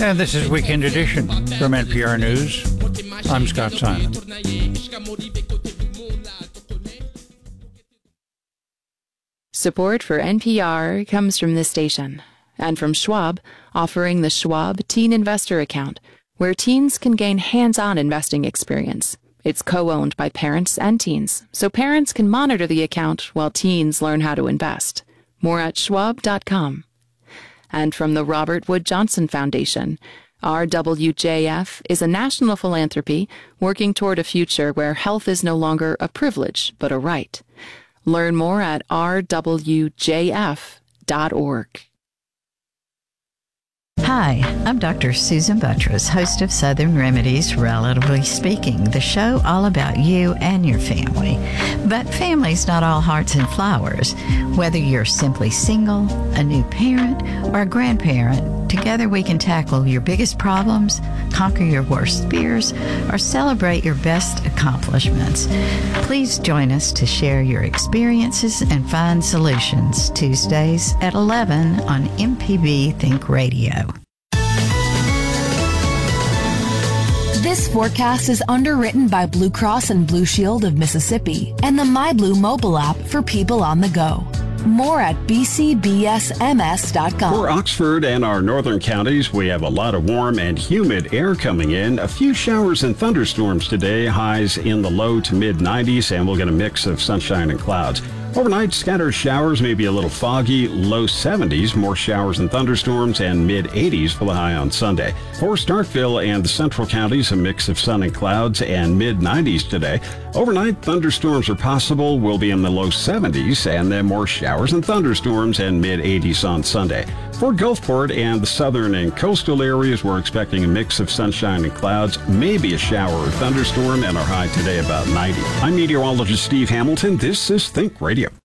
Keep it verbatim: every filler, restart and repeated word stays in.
And this is Weekend Edition from N P R News. I'm Scott Simon. Support for N P R comes from this station and from Schwab, offering the Schwab Teen Investor Account, where teens can gain hands-on investing experience. It's co-owned by parents and teens, so parents can monitor the account while teens learn how to invest. More at schwab dot com. And from the Robert Wood Johnson Foundation, R W J F is a national philanthropy working toward a future where health is no longer a privilege, but a right. Learn more at r w j f dot org. Hi, I'm Doctor Susan Buttress, host of Southern Remedies, Relatively Speaking, the show all about you and your family. But family's not all hearts and flowers. Whether you're simply single, a new parent, or a grandparent, together we can tackle your biggest problems, conquer your worst fears, or celebrate your best accomplishments. Please join us to share your experiences and find solutions Tuesdays at eleven on M P B Think Radio. This forecast is underwritten by Blue Cross and Blue Shield of Mississippi and the MyBlue mobile app for people on the go. More at b c b s m s dot com. For Oxford and our northern counties, we have a lot of warm and humid air coming in. A few showers and thunderstorms today, highs in the low to mid nineties, and we'll get a mix of sunshine and clouds. Overnight, scattered showers, maybe a little foggy, low seventies, more showers and thunderstorms, and mid eighties for the high on Sunday. For Starkville and the central counties, a mix of sun and clouds and mid nineties today. Overnight, thunderstorms are possible, will be in the low seventies, and then more showers and thunderstorms and mid eighties on Sunday. For Gulfport and the southern and coastal areas, we're expecting a mix of sunshine and clouds, maybe a shower or thunderstorm, and our high today about ninety. I'm meteorologist Steve Hamilton. This is Think Radio.